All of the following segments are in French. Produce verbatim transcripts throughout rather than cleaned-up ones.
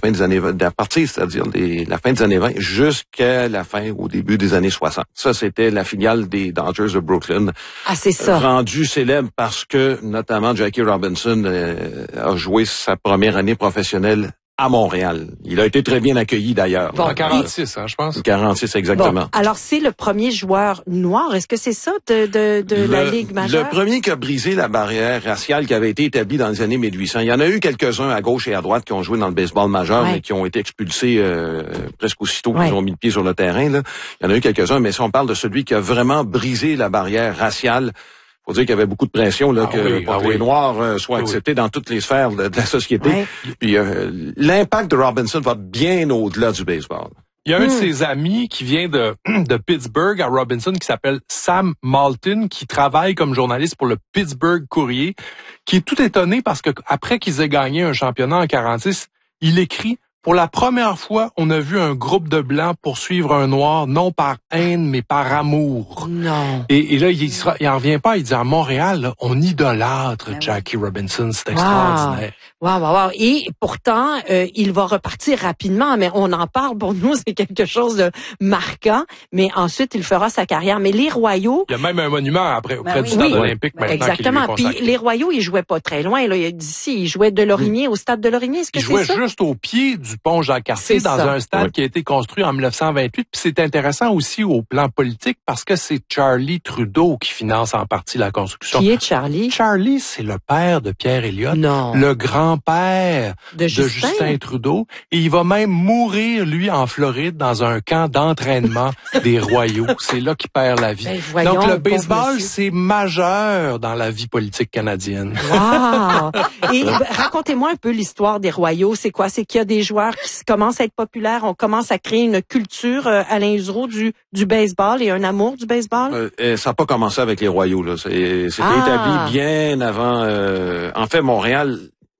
fin des années vingt, à partir, c'est-à-dire des, la fin des années vingt jusqu'à la fin, au début des années soixante. Ça, c'était la filiale des Dodgers de Brooklyn. Ah, c'est ça. Rendue célèbre parce que, notamment, Jackie Robinson euh, a joué sa première année professionnelle à Montréal. Il a été très bien accueilli d'ailleurs. Bon, en quarante-six, hein, je pense. quarante-six, exactement. Bon, alors, c'est le premier joueur noir. Est-ce que c'est ça de, de, de le, la Ligue majeure? Le premier qui a brisé la barrière raciale qui avait été établie dans les années mille huit cents. Il y en a eu quelques-uns à gauche et à droite qui ont joué dans le baseball majeur, ouais. mais qui ont été expulsés euh, presque aussitôt ouais. qu'ils ont mis le pied sur le terrain. Là. Il y en a eu quelques-uns, mais si on parle de celui qui a vraiment brisé la barrière raciale, faut dire qu'il y avait beaucoup de pression là, ah que oui, ah les oui. Noirs euh, soient oui. acceptés dans toutes les sphères de, de la société. Ouais. Puis euh, l'impact de Robinson va bien au-delà du baseball. Il y a un mmh. de ses amis qui vient de, de Pittsburgh à Robinson qui s'appelle Sam Malton, qui travaille comme journaliste pour le Pittsburgh Courier, qui est tout étonné parce que après qu'ils aient gagné un championnat en quarante-six, il écrit: pour la première fois, on a vu un groupe de Blancs poursuivre un Noir, non par haine, mais par amour. Non. Et, et là, il, sera, il en revient pas. Il dit, à Montréal, là, on idolâtre ben Jackie oui. Robinson. C'est extraordinaire. Wow, wow, wow. Et pourtant, euh, il va repartir rapidement, mais on en parle. Pour nous, c'est quelque chose de marquant. Mais ensuite, il fera sa carrière. Mais les Royaux... Il y a même un monument après, auprès ben oui. du stade oui. olympique ben, maintenant. Exactement. Puis les Royaux, ils jouaient pas très loin. Là. D'ici, ils jouaient de Lorigny, oui. au stade de Lorigny. Est-ce que ils c'est jouaient ça? juste au pied du pont Jacques-Cartier dans ça. un stade oui. qui a été construit en dix-neuf cent vingt-huit. Puis c'est intéressant aussi au plan politique parce que c'est Charlie Trudeau qui finance en partie la construction. Qui est Charlie? Charlie, c'est le père de Pierre Elliott. Non. Le grand-père de, de Justin. Justin Trudeau. Et il va même mourir, lui, en Floride, dans un camp d'entraînement des Royaux. C'est là qu'il perd la vie. Ben, voyons, donc le baseball, c'est majeur dans la vie politique canadienne. Wow! Et racontez-moi un peu l'histoire des Royaux. C'est quoi? C'est qu'il y a des joueurs qui commencent à être populaires. On commence à créer une culture, euh, Alain Usereau, du, du baseball et un amour du baseball? Euh, ça n'a pas commencé avec les Royaux. Là. C'est, c'était ah. établi bien avant... Euh, en fait, Montréal...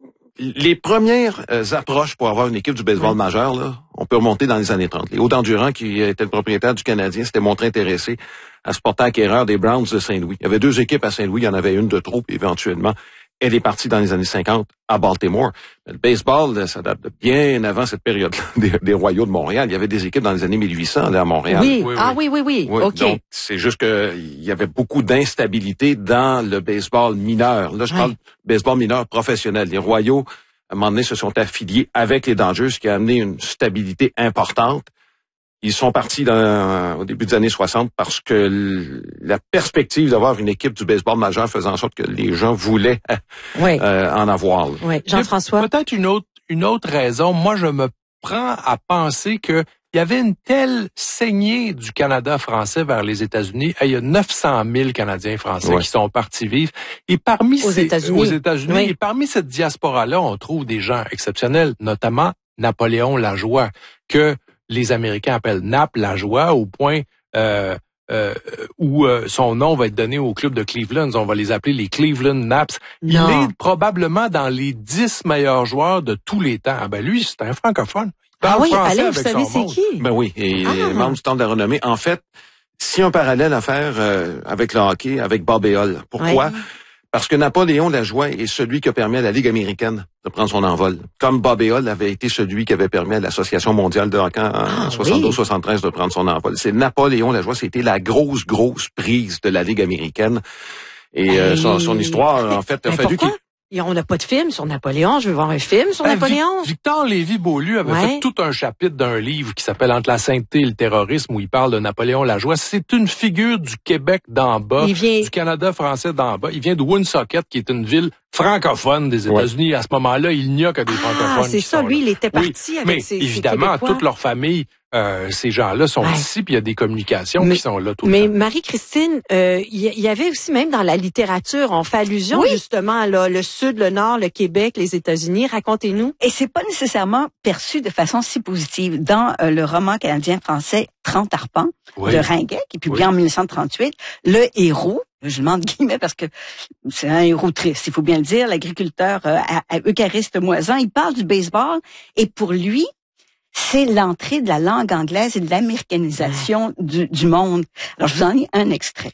Les premières euh, approches pour avoir une équipe du baseball oui. majeur, là, on peut remonter dans les années trente. Les Hauts-Endurants, qui était le propriétaire du Canadien, s'était montré intéressé à se porter acquéreur des Browns de Saint-Louis. Il y avait deux équipes à Saint-Louis, il y en avait une de trop, puis éventuellement, elle est partie dans les années cinquante à Baltimore. Mais le baseball, ça date de bien avant cette période-là des, des Royaux de Montréal. Il y avait des équipes dans les années mille huit cents là, à Montréal. Oui, oui, oui. ah oui, oui, oui. oui OK. Donc, c'est juste que il y avait beaucoup d'instabilité dans le baseball mineur. Là, je oui. parle de baseball mineur professionnel. Les Royaux, à un moment donné, se sont affiliés avec les Dodgers, ce qui a amené une stabilité importante. Ils sont partis dans, au début des années soixante parce que l- la perspective d'avoir une équipe du baseball majeur faisait en sorte que les gens voulaient oui. euh, en avoir. Oui. Jean-François? Peut-être une autre, une autre raison. Moi, je me prends à penser que il y avait une telle saignée du Canada français vers les États-Unis. Il y a neuf cent mille Canadiens français ouais. qui sont partis vivre. Et parmi aux ces, États-Unis, aux États-Unis oui. et parmi cette diaspora-là, on trouve des gens exceptionnels, notamment Napoléon Lajoie, que les Américains appellent Nap Lajoie, au point euh, euh, où euh, son nom va être donné au club de Cleveland. On va les appeler les Cleveland Naps. Non. Il est probablement dans les dix meilleurs joueurs de tous les temps. Ah ben lui, c'est un francophone. Ah oui, allez, vous savez c'est qui? Ben oui, et ah. membre du Temple de la renommée. En fait, si un parallèle à faire euh, avec le hockey, avec Bob Éole. Pourquoi? Ouais. Parce que Napoléon Lajoie est celui qui a permis à la Ligue américaine de prendre son envol. Comme Bob Éole avait été celui qui avait permis à l'Association mondiale de hockey en ah, soixante-douze soixante-treize oui. de prendre son envol. C'est Napoléon Lajoie, c'était la grosse, grosse prise de la Ligue américaine. Et hey. euh, son, son histoire, en fait, a Mais fallu qu'il... On n'a pas de film sur Napoléon. Je veux voir un film sur ben, Napoléon. Victor Lévy-Beaulieu avait ouais. fait tout un chapitre d'un livre qui s'appelle Entre la sainteté et le terrorisme, où il parle de Napoléon Lajoie. C'est une figure du Québec d'en bas, vient... du Canada français d'en bas. Il vient de Woonsocket, qui est une ville francophone des États-Unis. Ouais. À ce moment-là, il n'y a que des ah, francophones. C'est ça, lui, là. il était parti oui, avec mais ses évidemment, ses toute leur famille, euh, ces gens-là sont ouais. ici, puis il y a des communications mais, qui sont là tout mais le temps. Mais Marie-Christine, il euh, y, y avait aussi même dans la littérature, on fait allusion oui. justement là, le Sud, le Nord, le Québec, les États-Unis. Racontez-nous. Et c'est pas nécessairement perçu de façon si positive. Dans euh, le roman canadien-français trente arpents oui. de Ringuet, qui est publié oui. en dix-neuf cent trente-huit, le héros, je demande guillemets parce que c'est un héros triste, il faut bien le dire, l'agriculteur euh, à, à Eucariste Moisan, il parle du baseball et pour lui, c'est l'entrée de la langue anglaise et de l'américanisation du, du monde. Alors, je vous en ai un extrait.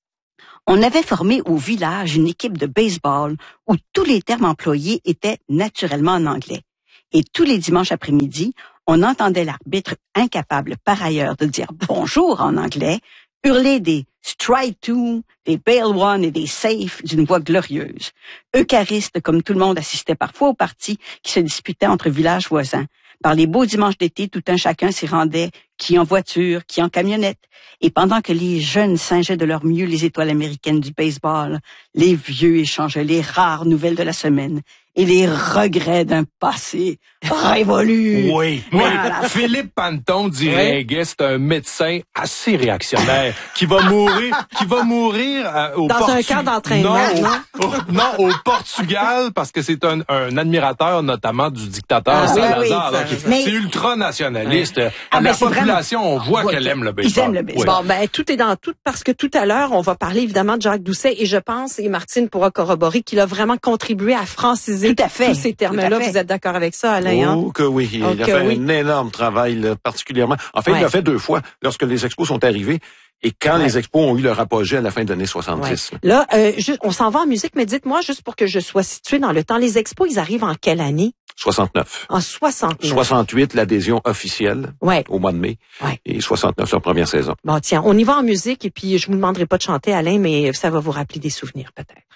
On avait formé au village une équipe de baseball où tous les termes employés étaient naturellement en anglais. Et tous les dimanches après-midi, on entendait l'arbitre, incapable par ailleurs de dire bonjour en anglais, hurler des strike two, des bail one et des safe d'une voix glorieuse. Eucharistes, comme tout le monde assistait parfois aux parties qui se disputaient entre villages voisins. Par les beaux dimanches d'été, tout un chacun s'y rendait, qui en voiture, qui en camionnette. Et pendant que les jeunes singeaient de leur mieux les étoiles américaines du baseball, les vieux échangeaient les rares nouvelles de la semaine et les regrets d'un passé révolu. Oui, oui. Voilà. Philippe Panton dirait que c'est un médecin assez réactionnaire qui va mourir, qui va mourir euh, au Dans Portu... un camp d'entraînement, non, non? Au, non, au Portugal, parce que c'est un, un admirateur notamment du dictateur Ah, Salazar. oui, oui, là, qui, mais... C'est ultranationaliste. Oui. Ah, la ben, population, vraiment... on voit ouais, qu'elle aime le baseball. Ils aiment le baseball. Bon, ben, tout est dans tout, parce que tout à l'heure, on va parler évidemment de Jacques Doucet, et je pense, et Martine pourra corroborer, qu'il a vraiment contribué à franciser tout à fait. tous ces termes-là. Vous êtes d'accord avec ça, Alain? Oh, hein? que oui. Il oh, a que fait oui. un énorme travail, là, particulièrement. En fait, ouais. il l'a fait deux fois, lorsque les expos sont arrivés. Et quand ouais. les expos ont eu leur apogée à la fin des années soixante-dix. Ouais. Là, euh, juste, on s'en va en musique, mais dites-moi, juste pour que je sois située dans le temps, les expos, ils arrivent en quelle année? soixante-neuf. En soixante-neuf. soixante-huit, l'adhésion officielle ouais. au mois de mai. Ouais. Et soixante-neuf, leur première saison. Bon, tiens, on y va en musique, et puis je vous demanderai pas de chanter, Alain, mais ça va vous rappeler des souvenirs, peut-être.